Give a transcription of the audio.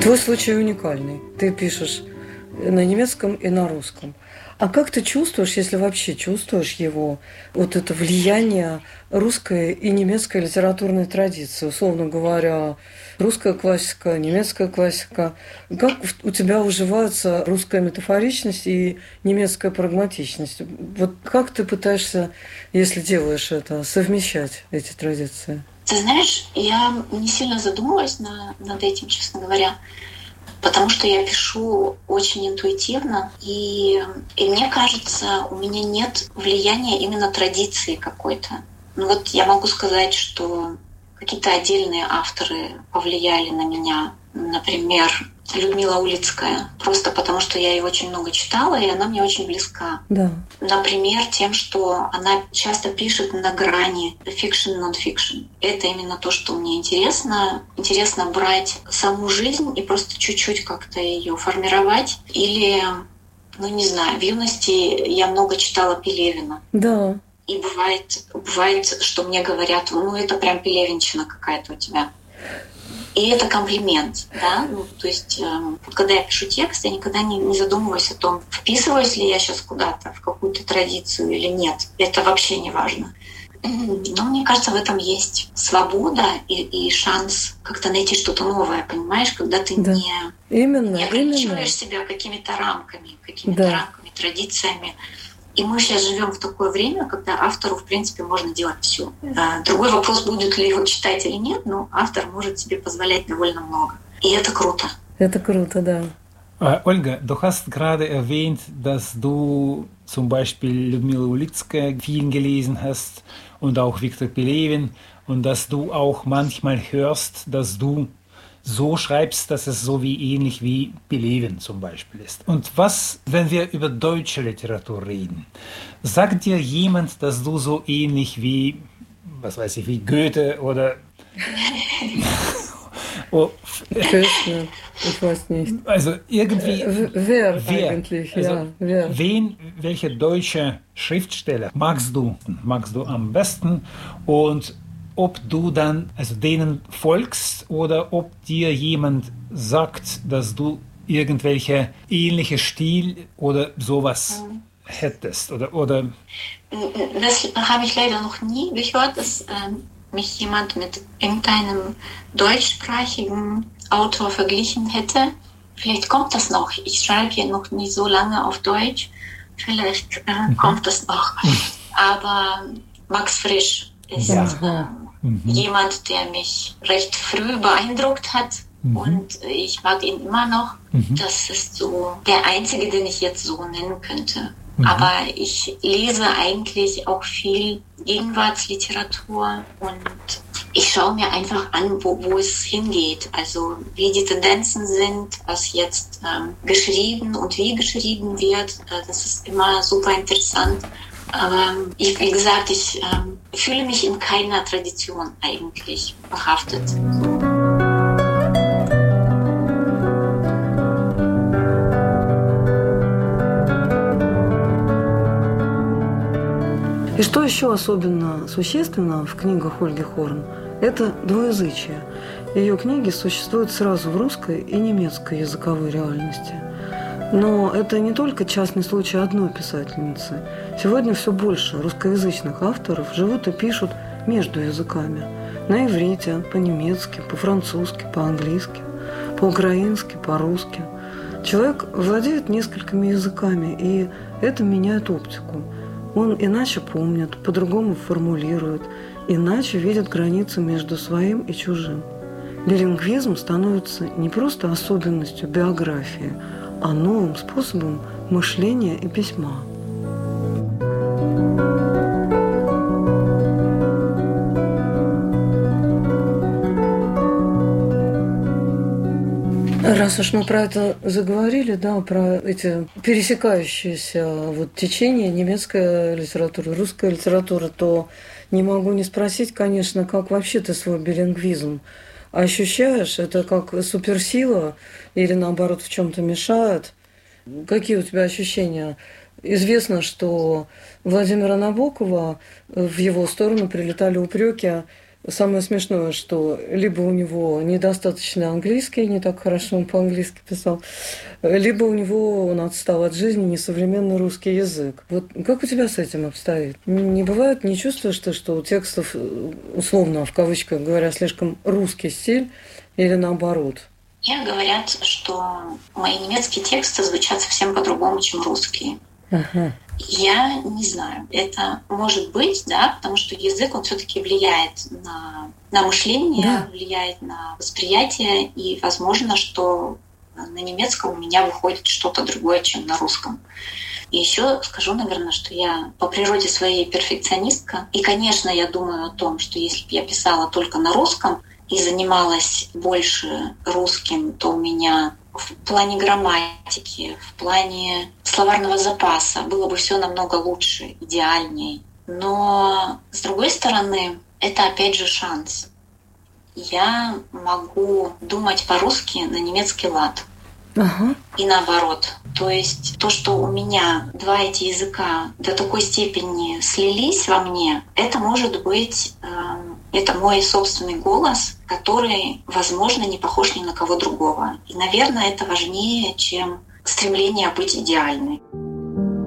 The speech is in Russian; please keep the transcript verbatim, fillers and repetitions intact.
Твой случай уникальный. Ты пишешь на немецком и на русском. А как ты чувствуешь, если вообще чувствуешь его, вот это влияние русской и немецкой литературной традиции, условно говоря, русская классика, немецкая классика? Как у тебя уживаются русская метафоричность и немецкая прагматичность? Вот как ты пытаешься, если делаешь это, совмещать эти традиции? Ты знаешь, я не сильно задумывалась на, над этим, честно говоря. Потому что я пишу очень интуитивно, и, и мне кажется, у меня нет влияния именно традиции какой-то. Ну вот я могу сказать, что какие-то отдельные авторы повлияли на меня. Например, Людмила Улицкая. Просто потому, что я ее очень много читала, и она мне очень близка. Да. Например, тем, что она часто пишет на грани fiction, non-fiction. Это именно то, что мне интересно. Интересно брать саму жизнь и просто чуть-чуть как-то ее формировать. Или, ну не знаю, в юности я много читала Пелевина. Да. И бывает, бывает, что мне говорят, ну это прям пелевинщина какая-то у тебя. И это комплимент, да, ну, то есть, э, когда я пишу текст, я никогда не, не задумываюсь о том, вписываюсь ли я сейчас куда-то, в какую-то традицию или нет. Это вообще не важно. Но мне кажется, в этом есть свобода и, и шанс как-то найти что-то новое, понимаешь, когда ты да. не, именно, не ограничиваешь именно. себя какими-то рамками, какими-то да. рамками, традициями. И мы сейчас живем в такое время, когда автору, в принципе, можно делать все. Другой вопрос, будет ли его читать или нет, но автор может себе позволять довольно много. И это круто. Это круто, да. Olga, du hast gerade erwähnt, dass du zum Beispiel Людмила Улицкая viel gelesen hast und auch Viktor Pelevin und dass du auch manchmal hörst, dass du so schreibst, dass es so wie ähnlich wie Pelevin zum Beispiel ist. Und was, wenn wir über deutsche Literatur reden, sagt dir jemand, dass du so ähnlich wie, was weiß ich, wie Goethe oder oh, Конечно, ich weiß nicht. Also irgendwie wer, wer eigentlich, also ja, wer. Wen, welche deutsche Schriftsteller magst du, magst du am besten und ob du dann also denen folgst oder ob dir jemand sagt, dass du irgendwelche ähnliche Stil oder sowas mhm. hättest oder oder das habe ich leider noch nie gehört, dass ähm, mich jemand mit irgendeinem deutschsprachigen Autor verglichen hätte. Vielleicht kommt das noch. Ich schreibe ja noch nie so lange auf Deutsch. Vielleicht äh, mhm. kommt das noch. Aber Max Frisch ist ja. ähm, mhm. jemand, der mich recht früh beeindruckt hat. Mhm. Und ich mag ihn immer noch. Mhm. Das ist so der einzige, den ich jetzt so nennen könnte. Mhm. Aber ich lese eigentlich auch viel Gegenwartsliteratur und ich schaue mir einfach an, wo, wo es hingeht. Also wie die Tendenzen sind, was jetzt ähm, geschrieben und wie geschrieben wird. Das ist immer super interessant. Aber ich, wie gesagt, ich ähm, fühle mich in keiner Tradition eigentlich behaftet. И что еще особенно существенно в книгах Ольги Хорн, это двуязычие. Ее книги существуют сразу в русской и немецкой языковой реальности. Но это не только частный случай одной писательницы. Сегодня все больше русскоязычных авторов живут и пишут между языками. На иврите, по-немецки, по-французски, по-английски, по-украински, по-русски. Человек владеет несколькими языками, и это меняет оптику. Он иначе помнит, по-другому формулирует, иначе видит границы между своим и чужим. Билингвизм становится не просто особенностью биографии, а новым способом мышления и письма. Раз уж мы про это заговорили, да, про эти пересекающиеся вот течения немецкая литература, русская литература, то не могу не спросить, конечно, как вообще ты свой билингвизм ощущаешь? Это как суперсила или, наоборот, в чем-то мешает? Какие у тебя ощущения? Известно, что Владимира Набокова в его сторону прилетали упреки Самое смешное, что либо у него недостаточно английский, не так хорошо он по-английски писал, либо у него он отстал от жизни, несовременный русский язык. Вот как у тебя с этим обстоит? Не бывает, не чувствуешь ты, что у текстов, условно, в кавычках говоря, слишком русский стиль или наоборот? Мне говорят, что мои немецкие тексты звучат совсем по-другому, чем русские. Ага. Я не знаю. Это может быть, да, потому что язык, он все-таки влияет на, на мышление, да. влияет на восприятие, и возможно, что на немецком у меня выходит что-то другое, чем на русском. И еще скажу, наверное, что я по природе своей перфекционистка. И, конечно, я думаю о том, что если бы я писала только на русском и занималась больше русским, то у меня в плане грамматики, в плане словарного запаса было бы все намного лучше, идеальнее. Но, с другой стороны, это опять же шанс. Я могу думать по-русски на немецкий лад. Ага. И наоборот. То есть то, что у меня два эти языка до такой степени слились во мне, это может быть, э, это мой собственный голос, который, возможно, не похож ни на кого другого. И, наверное, это важнее, чем стремление быть идеальной.